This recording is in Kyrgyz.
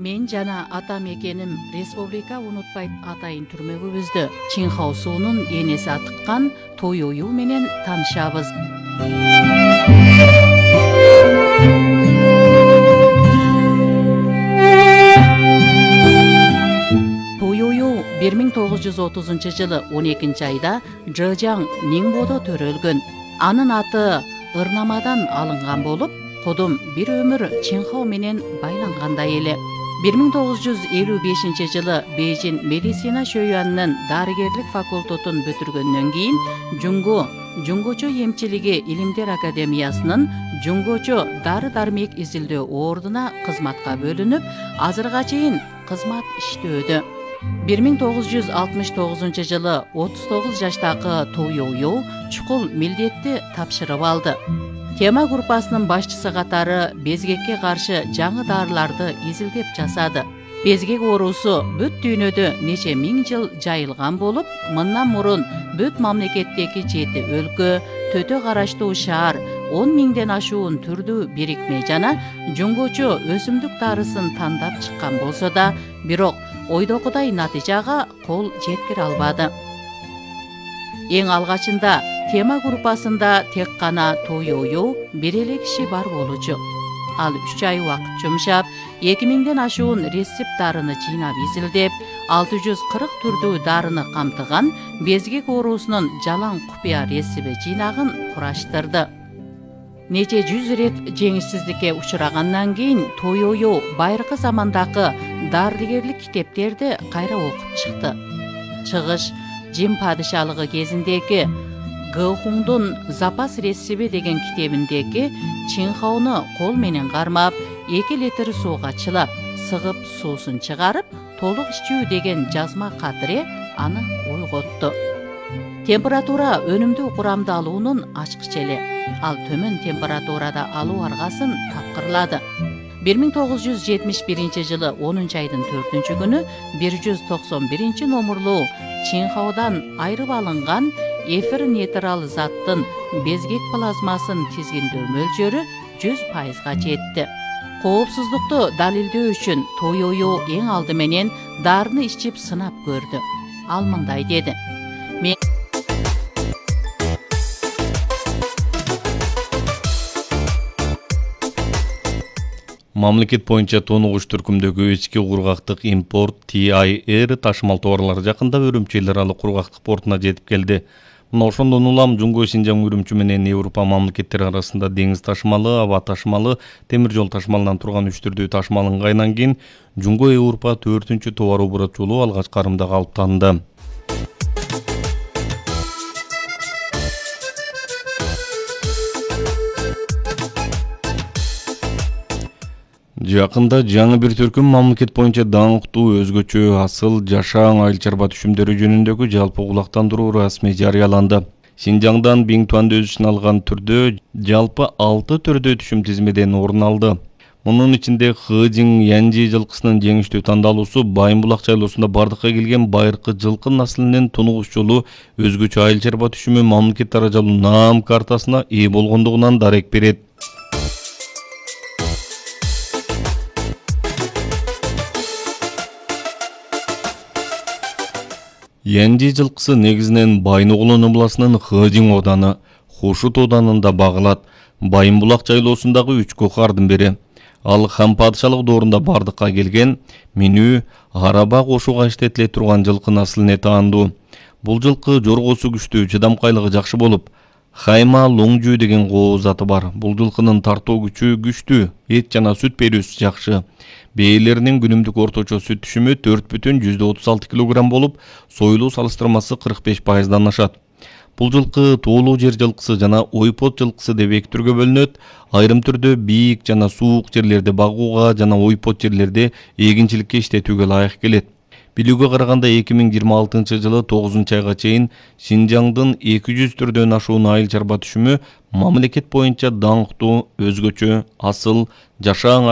Мен жана атам экеним республика унутпайт атайын түрмөгүбүздү Чинхао суунун энеси атыккан Тойою менен таанышабыз. Тойою 1930 жылы 12 айда Зhejiang Ningbo'да төрөлгөн. Анын аты ырнамадан алынган болуп, кодум бир өмүр Чинхао менен байлангандай эле. 1955 жылы Бейжин медицина шөйүанынын дарыгерлик факультетин бүтүргөндөн кийин Жунгочо эмчилиги илимдер академиясынын Жунгочо дары-дармек изилдөө ордуна кызматка бөлүнүп, азырга чейин кызмат иштөөдө. 1969 жылы 39 жаштагы Тойою чукул милдетти тапшырып алды. Тема группасынын башчысы катары безгекке каршы жаңы дарыларды изилдеп жасады. Безгек оорусу бүт дүйнөдө нече миң жыл жайылган болуп, мындан мурун бүт мамлекеттеги 7 өлкө, төтө караштуу шаар, 10 миңден ашуун түрдүү бирикме жана Жунгочо өсүмдүк дарысын тандап чыккан болсо да, бирок ойдогудай натыйжага кол жеткире албады. Эң алгачында тема группасында тек гана Тойою бир эле киши бар болчу. Ал 3 ай убакыт жумшап, 2000ден ашуун рецепт дарыны жыйнап изилдеп, 640 түрдүү дарыны камтыган безгек оорусунун жалаң купуя рецепти жыйнагын кураштырды. Нече 100 рет жеңишсиздикке учурагандан кийин Тойою байыркы замандагы дарыгерлик китептерди кайра окуп чыкты. Чыгыш Жин падышалыгы кезиндеги Гэхуңдун запас рецепти деген китебиндеги Чинхаону кол менен кармап, 2 литр сууга чылап, сыгып суусун чыгарып, толук ичүү деген жазма кадыре аны ойготту. Температура өнүмдүү курамды алуунун ачкычы эле. Ал төмөн температурада алуу аргасын тапкырлады. 1971 жылы 10 айдын 4 күнү 191 номурлуу Чинхаодан айрып алынган эфир нейтрал заттын безгек плазмасын тизгиндөө мөлчөрү 100%га жетти. Коопсуздукту далилдөө үчүн Тойою эң алды менен дарыны ичип сынап көрдү. Ал мындай деди: Мамлекет боюнча тонугуч түркүмдөгү ички кургактык импорт TIR ташымал товарлар жакында Үрүмчү эл аралык кургактык портуна жетип келди. Мына ошондон улам Жунгой Синжаң Үрүмчү менен Европа мамлекеттери арасында деңиз ташымалы, аба ташымалы, темир жол ташымалынан турган 3 түрдүү ташыма алынгайдан кийин Жунгой Европа 4-чү товар оборот жолу алгач карымда калып таанды. Жакында жаңы бир түркүм мамлекет боюнча даңктуу, өзгөчө, асыл, жашаң айыл чарба түшүмдөрү жөнүндөгү жалпы кулактандыруу расмий жарыяланды. Синжаңдан Биңтуанды өз ичине алган түрдө жалпы 6 түрдүү түшүм тизмеден орун алды. Мунун ичинде Хэжиң Янжи жылкысынын жеңиштүү тандалуусу Байымбулак жайлоосунда бардыкка келген байыркы жылкы наслинин тунугуч жолу өзгөчө айыл чарба түшүмү мамлекет даражалуу наам картасына ээ болгондугунан дарек берет. Янжи жылкысы негизинен Байнугулун областынын Хэжиң ооданы, Хушут оодарында багылат. Байымбулак жайлоосундагы 3 кохардын бири. Ал хан падышалык доорунда бардыкка келген, минүү, араба кошууга иштетиле турган жылкы наслине таандуу. Бул жылкы жоргосу күчтүү, чыдамкайлыгы жакшы болуп, Хайма Лоңжүү деген кооз аты бар. Бул жылкынын тартуу күчү күчтүү, эт жана сүт берүүсү жакшы. Бээлеринин күнүмдүк орточо сүт түшүмү 4,36 кг болуп, союлуу салыштырмасы 45%дан ашат. Бул жылкы тоолуу жер жылкысы жана ойпот жылкысы деп эки түргө бөлүнөт. Айрым түрдө бийик жана суук жерлерде багууга жана ойпот жерлерде эгинчиликке иштетүүгө ылайык келет. Билүүгө караганда 2026 жылы 9 айга чейин Синжаңдын 200 түрдөн ашуун айыл чарба түшүмү мамлекет боюнча даңктуу, өзгөчө, асыл, жашаң